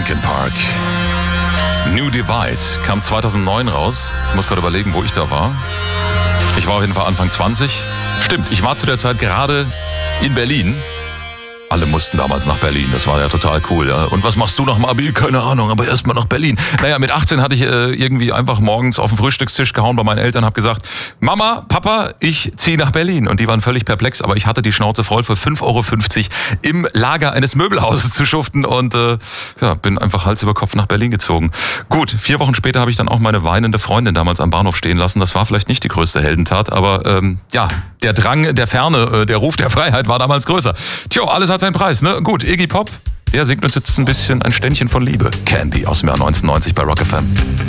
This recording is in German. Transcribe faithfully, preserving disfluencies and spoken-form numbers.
Linkin Park. New Divide kam zweitausendneun raus. Ich muss gerade überlegen, wo ich da war. Ich war auf jeden Fall Anfang zwanzig. Stimmt, ich war zu der Zeit gerade in Berlin. Alle mussten damals nach Berlin, das war ja total cool. Ja. Und was machst du nach dem Abi? Keine Ahnung, aber erstmal nach Berlin. Naja, mit achtzehn hatte ich äh, irgendwie einfach morgens auf den Frühstückstisch gehauen bei meinen Eltern, habe gesagt, Mama, Papa, ich ziehe nach Berlin. Und die waren völlig perplex, aber ich hatte die Schnauze voll, für fünf Euro fünfzig im Lager eines Möbelhauses zu schuften und äh, ja, bin einfach Hals über Kopf nach Berlin gezogen. Gut, vier Wochen später habe ich dann auch meine weinende Freundin damals am Bahnhof stehen lassen. Das war vielleicht nicht die größte Heldentat, aber ähm, ja, der Drang der Ferne, äh, der Ruf der Freiheit war damals größer. Tja, alles hat seinen Preis, ne? Gut, Iggy Pop, der singt uns jetzt ein bisschen ein Ständchen von Liebe. Candy aus dem Jahr neunzehnhundertneunzig bei Rock F M.